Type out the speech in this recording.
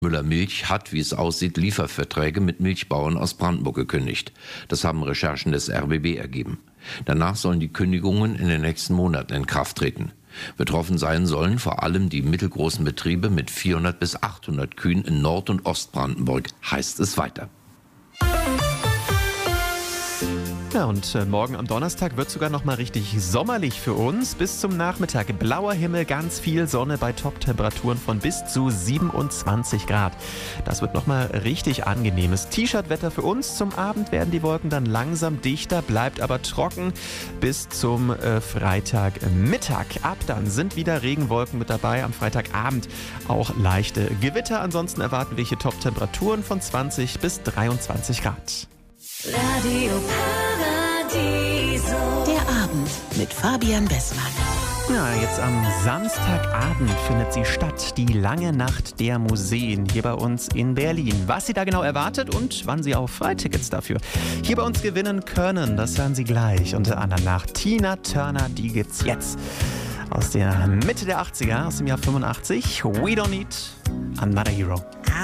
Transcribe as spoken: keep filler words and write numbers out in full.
Müller Milch hat, wie es aussieht, Lieferverträge mit Milchbauern aus Brandenburg gekündigt. Das haben Recherchen des R B B ergeben. Danach sollen die Kündigungen in den nächsten Monaten in Kraft treten. Betroffen sein sollen vor allem die mittelgroßen Betriebe mit vierhundert bis achthundert Kühen in Nord- und Ostbrandenburg, heißt es weiter. Ja, und äh, morgen am Donnerstag wird sogar noch mal richtig sommerlich für uns. Bis zum Nachmittag blauer Himmel, ganz viel Sonne bei Top-Temperaturen von bis zu siebenundzwanzig Grad. Das wird noch mal richtig angenehmes T-Shirt-Wetter für uns. Zum Abend werden die Wolken dann langsam dichter, bleibt aber trocken bis zum äh, Freitagmittag. Ab dann sind wieder Regenwolken mit dabei. Am Freitagabend auch leichte Gewitter. Ansonsten erwarten wir hier Top-Temperaturen von zwanzig bis dreiundzwanzig Grad. Radio Paradiso. Der Abend mit Fabian Bessmann. Ja, jetzt am Samstagabend findet sie statt, die lange Nacht der Museen hier bei uns in Berlin. Was sie da genau erwartet und wann sie auch Freitickets dafür hier bei uns gewinnen können, das hören Sie gleich. Unter anderem nach Tina Turner, die gibt's jetzt aus der Mitte der achtziger, aus dem Jahr fünfundachtzig. We don't need another hero.